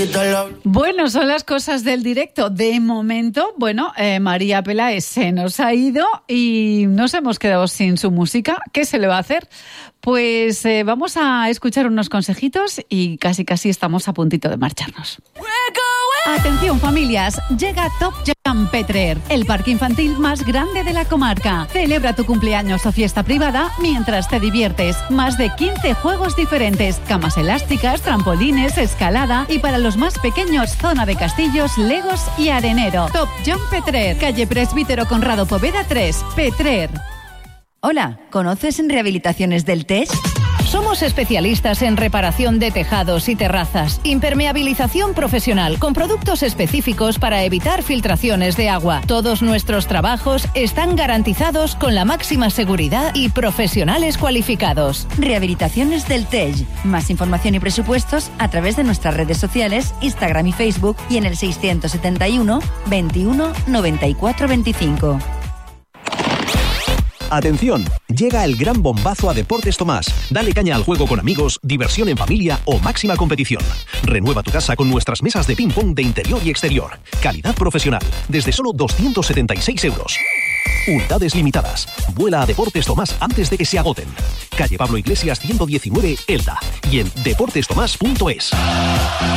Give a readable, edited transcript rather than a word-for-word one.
Bueno, son las cosas del directo. De momento, María Peláez se nos ha ido y nos hemos quedado sin su música. ¿Qué se le va a hacer? Pues vamos a escuchar unos consejitos y casi estamos a puntito de marcharnos. Atención familias, llega Top Jump Petrer, el parque infantil más grande de la comarca. Celebra tu cumpleaños o fiesta privada mientras te diviertes. Más de 15 juegos diferentes, camas elásticas, trampolines, escalada y para los más pequeños, zona de castillos, legos y arenero. Top Jump Petrer, calle Presbítero Conrado Poveda 3, Petrer. Hola, ¿conoces Rehabilitaciones del TEJ? Somos especialistas en reparación de tejados y terrazas, impermeabilización profesional con productos específicos para evitar filtraciones de agua. Todos nuestros trabajos están garantizados con la máxima seguridad y profesionales cualificados. Rehabilitaciones del TEJ. Más información y presupuestos a través de nuestras redes sociales, Instagram y Facebook y en el 671 21 94 25. Atención, llega el gran bombazo a Deportes Tomás. Dale caña al juego con amigos, diversión en familia o máxima competición. Renueva tu casa con nuestras mesas de ping-pong de interior y exterior. Calidad profesional, desde solo 276 euros. Unidades limitadas. Vuela a Deportes Tomás antes de que se agoten. Calle Pablo Iglesias 119, Elda. Y en deportestomás.es.